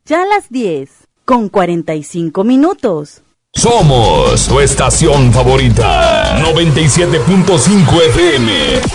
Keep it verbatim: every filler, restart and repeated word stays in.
Ya las diez, con cuarenta y cinco minutos. Somos tu estación favorita, noventa y siete punto cinco F M.